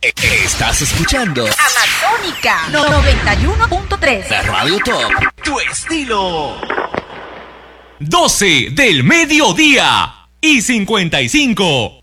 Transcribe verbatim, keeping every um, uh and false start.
Estás escuchando Amazónica noventa y uno punto tres. La Radio Top. Tu estilo. doce del mediodía y cincuenta y cinco.